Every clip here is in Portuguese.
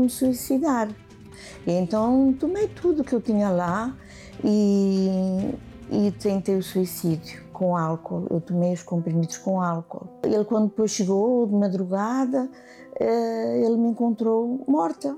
me suicidar. E então tomei tudo que eu tinha lá e tentei o suicídio com álcool. Eu tomei os comprimidos com álcool. Ele, quando depois chegou de madrugada, ele me encontrou morta.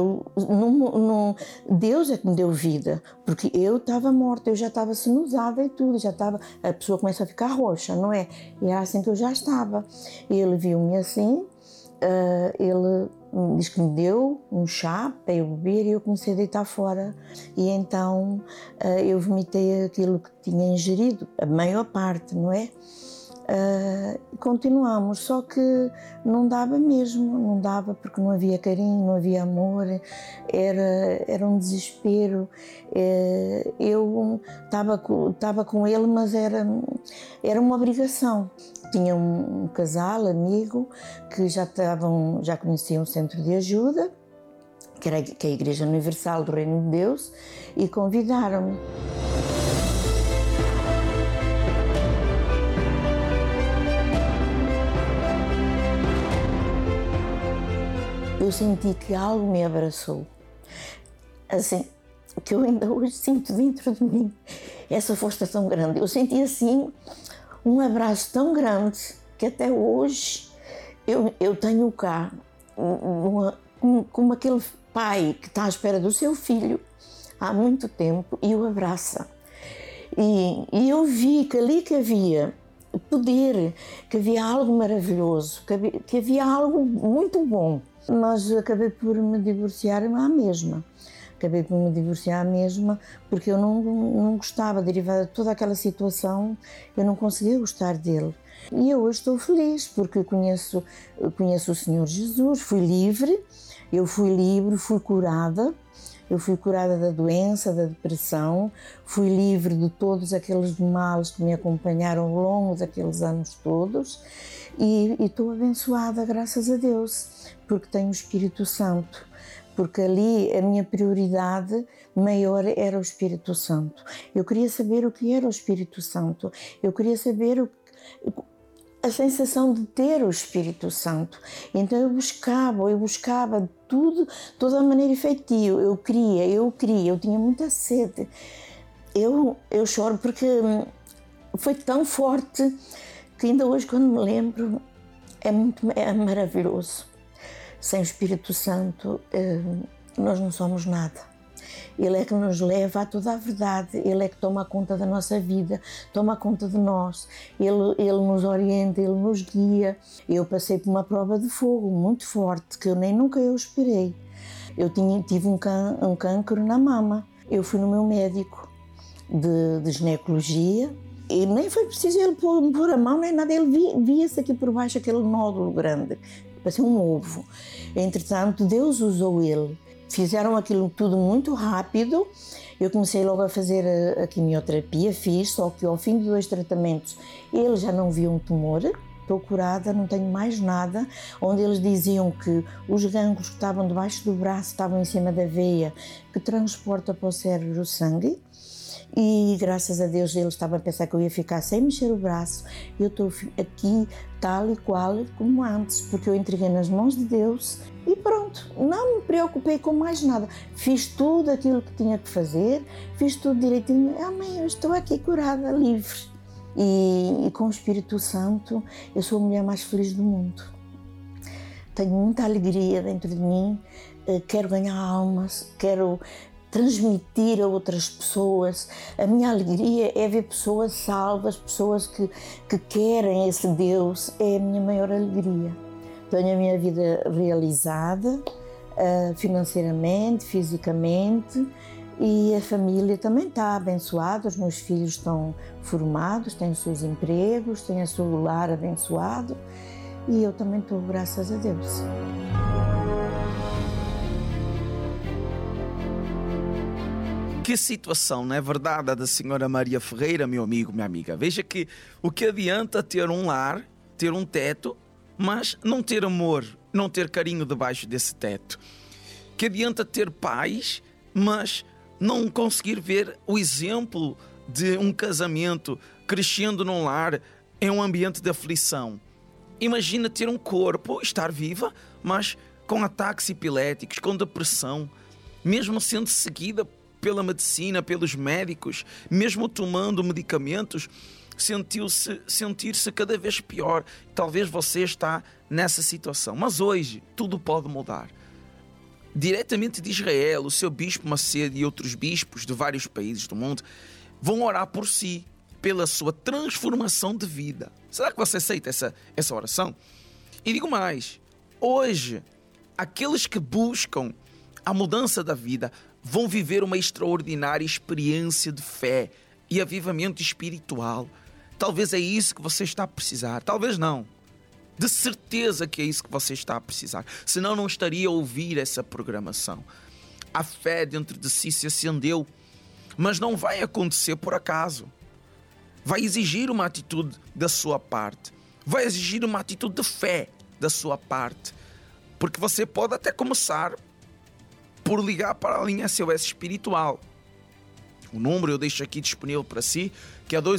Deus é que me deu vida, porque eu estava morta, eu já estava sinusada e tudo, a pessoa começa a ficar roxa, não é? E era assim que eu já estava. Ele viu-me assim, ele diz que me deu um chá para eu beber e eu comecei a deitar fora. E então eu vomitei aquilo que tinha ingerido, a maior parte, não é? Continuamos, só que não dava mesmo, não dava porque não havia carinho, não havia amor, era um desespero. Eu estava com ele, mas era uma obrigação. Tinha um casal, amigo, que já conheciam o Centro de Ajuda, que é a Igreja Universal do Reino de Deus, e convidaram-me. Eu senti que algo me abraçou, assim, que eu ainda hoje sinto dentro de mim, essa força tão grande. Eu senti assim um abraço tão grande que até hoje eu tenho cá, como aquele pai que está à espera do seu filho há muito tempo e o abraça. E eu vi que ali que havia poder, que havia algo maravilhoso, que havia algo muito bom. Mas acabei por me divorciar à mesma. Porque eu não gostava, derivada de toda aquela situação, eu não conseguia gostar dele. E eu hoje estou feliz, porque conheço o Senhor Jesus, fui livre, fui curada. Eu fui curada da doença, da depressão, fui livre de todos aqueles males que me acompanharam ao longo daqueles anos todos e estou abençoada, graças a Deus, porque tenho o Espírito Santo, porque ali a minha prioridade maior era o Espírito Santo. Eu queria saber o que era o Espírito Santo, eu queria saber a sensação de ter o Espírito Santo. Então eu buscava tudo, toda a maneira efetiva. Eu queria, eu tinha muita sede. Eu choro porque foi tão forte que ainda hoje, quando me lembro, é maravilhoso. Sem o Espírito Santo, nós não somos nada. Ele é que nos leva a toda a verdade, Ele é que toma conta da nossa vida, toma conta de nós, Ele nos orienta, Ele nos guia. Eu passei por uma prova de fogo muito forte, que nunca eu esperei. Eu tive um cancro na mama, eu fui no meu médico de ginecologia e nem foi preciso ele pôr a mão nem nada, ele via-se aqui por baixo aquele nódulo grande, parecia um ovo. Entretanto, Deus usou ele. Fizeram aquilo tudo muito rápido, eu comecei logo a fazer a quimioterapia, só que ao fim de 2 tratamentos ele já não via um tumor, estou curada, não tenho mais nada, onde eles diziam que os gânglios que estavam debaixo do braço estavam em cima da veia, que transporta para o cérebro o sangue, e graças a Deus eles estavam a pensar que eu ia ficar sem mexer o braço. Eu estou aqui tal e qual como antes, porque eu entreguei nas mãos de Deus e pronto, não me preocupei com mais nada. Fiz tudo aquilo que tinha que fazer, fiz tudo direitinho. Amém, eu estou aqui curada, livre. E com o Espírito Santo eu sou a mulher mais feliz do mundo. Tenho muita alegria dentro de mim, quero ganhar almas, quero transmitir a outras pessoas. A minha alegria é ver pessoas salvas, pessoas que querem esse Deus, é a minha maior alegria. Tenho a minha vida realizada, financeiramente, fisicamente, e a família também está abençoada, os meus filhos estão formados, têm os seus empregos, têm o seu lar abençoado, e eu também estou, graças a Deus. Que situação, não é verdade, a da senhora Maria Ferreira, meu amigo, minha amiga? Veja que o que adianta ter um lar, ter um teto, mas não ter amor, não ter carinho debaixo desse teto. Que adianta ter paz, mas não conseguir ver o exemplo de um casamento crescendo num lar em um ambiente de aflição. Imagina ter um corpo, estar viva, mas com ataques epiléticos, com depressão, mesmo sendo seguida pela medicina, pelos médicos, mesmo tomando medicamentos, sentir-se cada vez pior. Talvez você está nessa situação, mas hoje tudo pode mudar. Diretamente de Israel, o seu bispo Macedo e outros bispos de vários países do mundo vão orar por si, pela sua transformação de vida. Será que você aceita essa oração? E digo mais, hoje, aqueles que buscam a mudança da vida vão viver uma extraordinária experiência de fé e avivamento espiritual. Talvez é isso que você está a precisar, talvez não. De certeza que é isso que você está a precisar, senão não estaria a ouvir essa programação. A fé dentro de si se acendeu, mas não vai acontecer por acaso. Vai exigir uma atitude da sua parte, vai exigir uma atitude de fé da sua parte, porque você pode até começar por ligar para a linha SOS espiritual. O número eu deixo aqui disponível para si, que é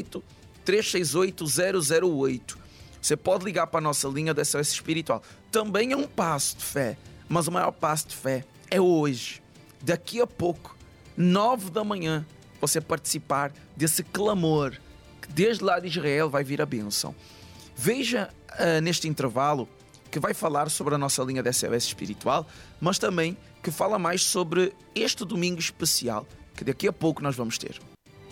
218-368-008. Você pode ligar para a nossa linha da SOS espiritual. Também é um passo de fé, mas o maior passo de fé é hoje. Daqui a pouco, 9 da manhã, você participar desse clamor, que desde lá de Israel vai vir a bênção. Veja neste intervalo que vai falar sobre a nossa linha da SOS espiritual, mas também que fala mais sobre este domingo especial, que daqui a pouco nós vamos ter.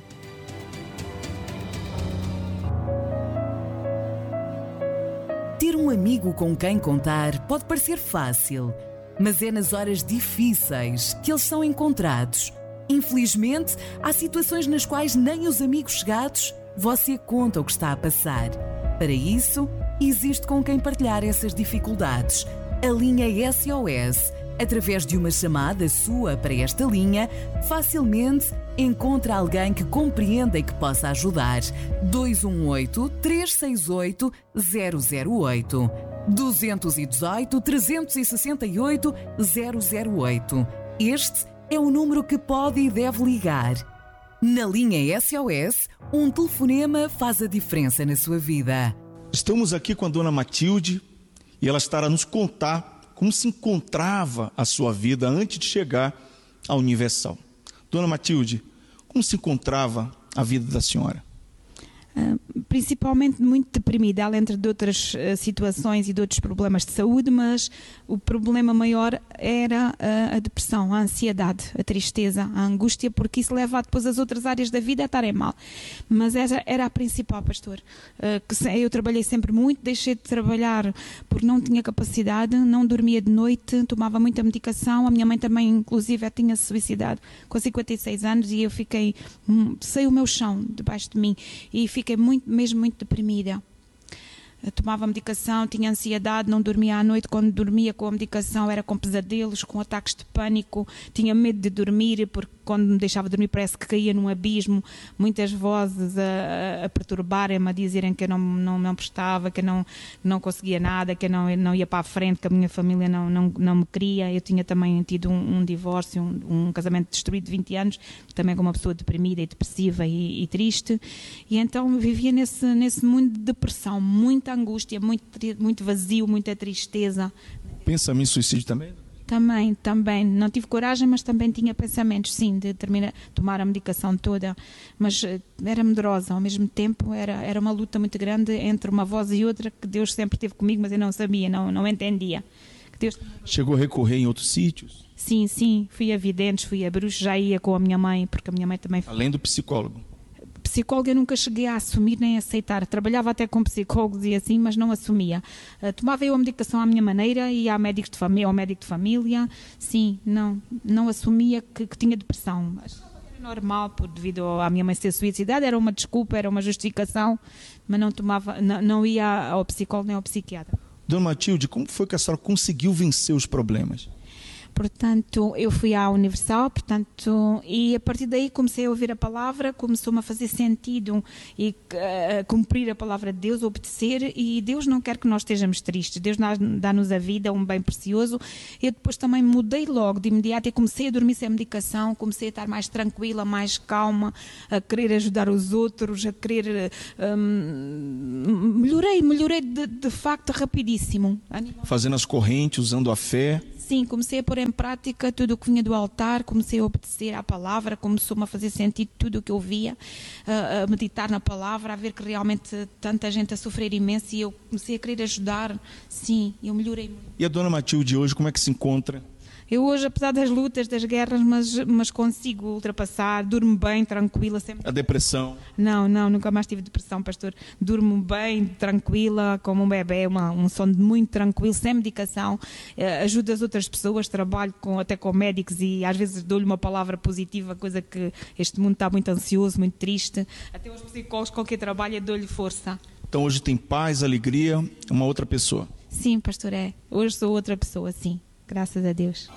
Ter um amigo com quem contar pode parecer fácil, mas é nas horas difíceis que eles são encontrados. Infelizmente, há situações nas quais nem os amigos chegados você conta o que está a passar. Para isso, existe com quem partilhar essas dificuldades. A linha SOS, através de uma chamada sua para esta linha, facilmente encontra alguém que compreenda e que possa ajudar. 218-368-008. 218-368-008. Este é o número que pode e deve ligar. Na linha SOS, um telefonema faz a diferença na sua vida. Estamos aqui com a dona Matilde e ela estará a nos contar como se encontrava a sua vida antes de chegar à Universal. Dona Matilde, como se encontrava a vida da senhora? Principalmente muito deprimida, além de outras situações e de outros problemas de saúde, mas o problema maior era a depressão, a ansiedade, a tristeza, a angústia, porque isso leva depois as outras áreas da vida a estarem mal. Mas essa era a principal, pastor. Eu trabalhei sempre muito, deixei de trabalhar porque não tinha capacidade, não dormia de noite, tomava muita medicação. A minha mãe também, inclusive, tinha-se suicidado com 56 anos e eu sei o meu chão debaixo de mim e fiquei mesmo muito deprimida. Eu tomava medicação, tinha ansiedade, não dormia à noite. Quando dormia com a medicação era com pesadelos, com ataques de pânico, tinha medo de dormir, porque quando me deixava dormir parece que caía num abismo, muitas vozes a perturbarem-me, a dizerem que eu não prestava, que eu não conseguia nada, que eu não ia para a frente, que a minha família não me queria. Eu tinha também tido um divórcio, um casamento destruído de 20 anos, também com uma pessoa deprimida e depressiva e triste, e então vivia nesse mundo de depressão, muita angústia, muito vazio, muita tristeza. Pensamento em suicídio também? Também. Não tive coragem, mas também tinha pensamentos, sim, de tomar a medicação toda. Mas era medrosa, ao mesmo tempo era uma luta muito grande entre uma voz e outra, que Deus sempre esteve comigo, mas eu não sabia, não entendia. Chegou a recorrer em outros sítios? Sim, fui a videntes, fui a bruxos, já ia com a minha mãe, porque a minha mãe também... Além do psicólogo? Psicóloga eu nunca cheguei a assumir nem a aceitar. Trabalhava até com psicólogos e assim, mas não assumia. Tomava eu a medicação à minha maneira, ia ao médico de família. Sim, não assumia que tinha depressão. Achava que era normal, devido à minha mãe ser suicidada, era uma desculpa, era uma justificação, mas não ia ao psicólogo nem ao psiquiatra. Dona Matilde, como foi que a senhora conseguiu vencer os problemas? Portanto, eu fui à Universal, e a partir daí comecei a ouvir a palavra, começou-me a fazer sentido e cumprir a palavra de Deus, obedecer, e Deus não quer que nós estejamos tristes, Deus dá-nos a vida, um bem precioso. Eu depois também mudei logo, de imediato, e comecei a dormir sem medicação, comecei a estar mais tranquila, mais calma, a querer ajudar os outros, a querer... melhorei de facto rapidíssimo. Fazendo as correntes, usando a fé. Sim, comecei a pôr em prática tudo o que vinha do altar, comecei a obedecer à palavra, começou-me a fazer sentido tudo o que eu via, a meditar na palavra, a ver que realmente tanta gente a sofrer imenso, e eu comecei a querer ajudar. Sim, eu melhorei muito. E a dona Matilde hoje, como é que se encontra? Eu hoje, apesar das lutas, das guerras, mas consigo ultrapassar, durmo bem, tranquila. Sempre... A depressão? Não, nunca mais tive depressão, pastor. Durmo bem, tranquila, como um bebê, um sono muito tranquilo, sem medicação. Ajudo as outras pessoas, trabalho até com médicos, e às vezes dou-lhe uma palavra positiva, coisa que este mundo está muito ansioso, muito triste. Até os psicólogos com quem trabalho, eu dou-lhe força. Então hoje tem paz, alegria, uma outra pessoa? Sim, pastor, hoje sou outra pessoa, sim. Graças a Deus.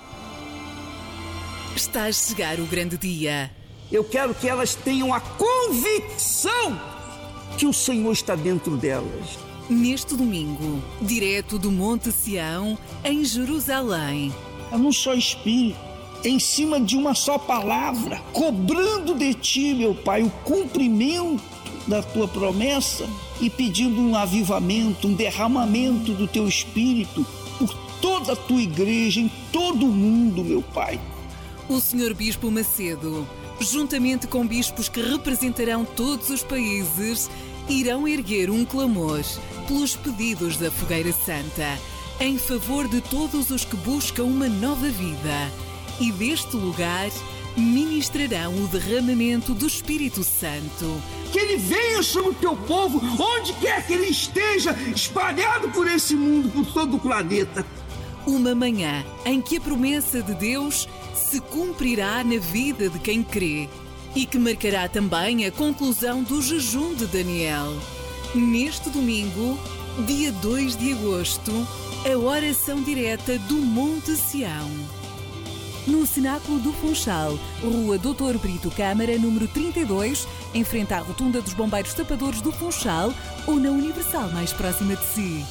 Está a chegar o grande dia. Eu quero que elas tenham a convicção que o Senhor está dentro delas. Neste domingo, direto do Monte Sião, em Jerusalém. É num só espírito, em cima de uma só palavra, cobrando de ti, meu Pai, o cumprimento da tua promessa e pedindo um avivamento, um derramamento do teu espírito por toda a tua igreja, em todo o mundo, meu Pai. O Sr. Bispo Macedo, juntamente com bispos que representarão todos os países, irão erguer um clamor pelos pedidos da Fogueira Santa, em favor de todos os que buscam uma nova vida. E deste lugar ministrarão o derramamento do Espírito Santo. Que ele venha sobre o teu povo, onde quer que ele esteja, espalhado por esse mundo, por todo o planeta. Uma manhã em que a promessa de Deus se cumprirá na vida de quem crê e que marcará também a conclusão do jejum de Daniel. Neste domingo, dia 2 de agosto, a oração direta do Monte Sião. No Cenáculo do Funchal, Rua Doutor Brito Câmara, número 32, em frente à Rotunda dos Bombeiros Tapadores do Funchal, ou na Universal mais próxima de si.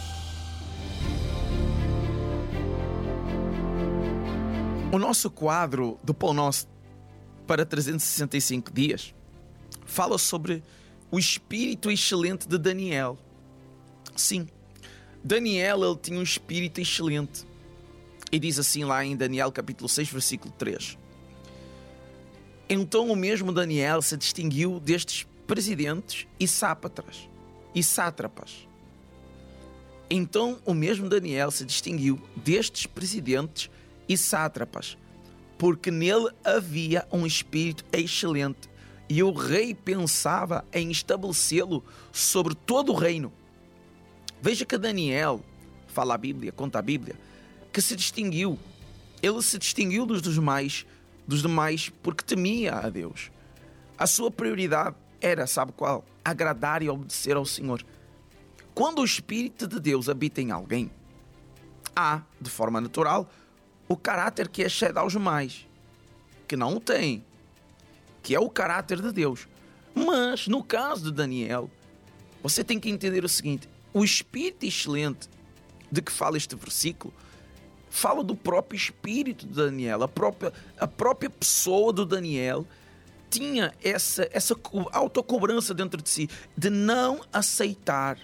O nosso quadro do Pão Nosso para 365 dias fala sobre o espírito excelente de Daniel. Sim, Daniel, ele tinha um espírito excelente. E diz assim lá em Daniel capítulo 6, versículo 3. Então o mesmo Daniel se distinguiu destes presidentes e sátrapas. Então o mesmo Daniel se distinguiu destes presidentes e sátrapas, porque nele havia um espírito excelente, e o rei pensava em estabelecê-lo sobre todo o reino. Veja que Daniel, fala a Bíblia, conta a Bíblia, que se distinguiu. Ele se distinguiu dos demais, porque temia a Deus. A sua prioridade era, sabe qual? Agradar e obedecer ao Senhor. Quando o Espírito de Deus habita em alguém, há, de forma natural, o caráter que excede aos demais, que não o tem, que é o caráter de Deus. Mas, no caso de Daniel, você tem que entender o seguinte: o Espírito excelente de que fala este versículo, fala do próprio espírito de Daniel, a própria pessoa do Daniel tinha essa autocobrança dentro de si, de não aceitar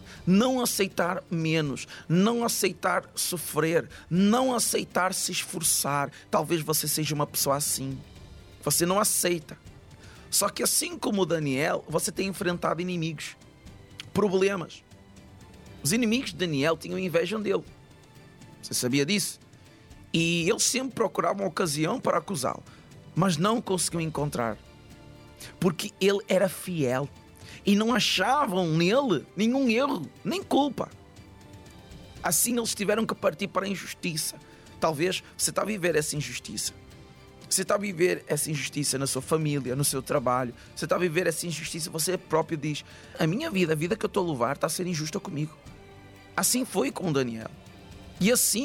menos, não aceitar sofrer, não aceitar se esforçar. Talvez você seja uma pessoa assim, você não aceita. Só que assim como o Daniel, você tem enfrentado inimigos, problemas. Os inimigos de Daniel tinham inveja dele. Você sabia disso? E eles sempre procuravam ocasião para acusá-lo, mas não conseguiam encontrar, porque ele era fiel e não achavam nele nenhum erro, nem culpa. Assim eles tiveram que partir para a injustiça. Talvez você está a viver essa injustiça. Você está a viver essa injustiça na sua família, no seu trabalho. Você está a viver essa injustiça, você próprio diz: a minha vida, a vida que eu estou a levar, está a ser injusta comigo. Assim foi com Daniel. E assim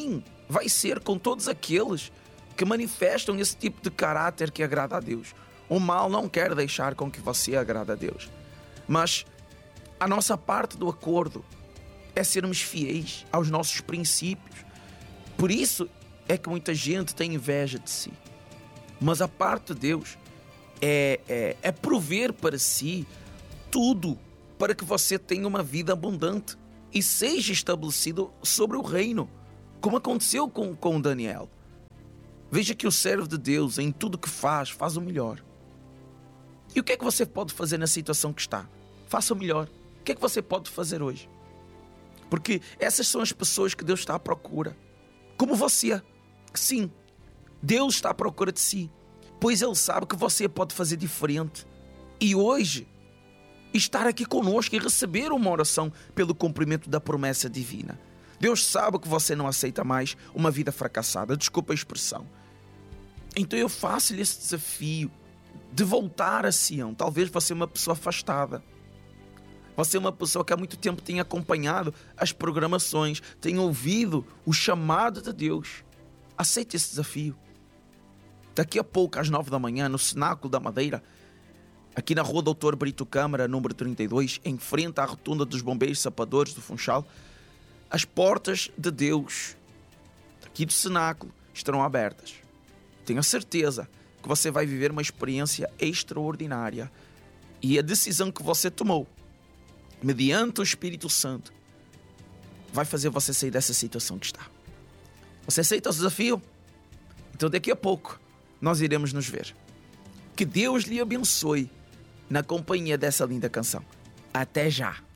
vai ser com todos aqueles que manifestam esse tipo de caráter que agrada a Deus. O mal não quer deixar com que você agrade a Deus. Mas a nossa parte do acordo é sermos fiéis aos nossos princípios. Por isso é que muita gente tem inveja de si. Mas a parte de Deus é prover para si tudo para que você tenha uma vida abundante e seja estabelecido sobre o reino, como aconteceu com Daniel. Veja que o servo de Deus, em tudo que faz o melhor. E o que é que você pode fazer na situação que está? Faça o melhor. O que é que você pode fazer hoje? Porque essas são as pessoas que Deus está à procura. Como você. Sim, Deus está à procura de si, pois Ele sabe que você pode fazer diferente. E hoje, estar aqui conosco e receber uma oração pelo cumprimento da promessa divina. Deus sabe que você não aceita mais uma vida fracassada, desculpa a expressão. Então eu faço-lhe esse desafio de voltar a Sião. Talvez você é uma pessoa afastada. Você é uma pessoa que há muito tempo tem acompanhado as programações, tem ouvido o chamado de Deus. Aceite esse desafio. Daqui a pouco, às 9 da manhã, no Cenáculo da Madeira, aqui na rua Doutor Brito Câmara, número 32, em frente à rotunda dos Bombeiros Sapadores do Funchal, as portas de Deus, aqui do Cenáculo, estarão abertas. Tenho a certeza que você vai viver uma experiência extraordinária. E a decisão que você tomou, mediante o Espírito Santo, vai fazer você sair dessa situação que está. Você aceita o desafio? Então daqui a pouco nós iremos nos ver. Que Deus lhe abençoe na companhia dessa linda canção. Até já!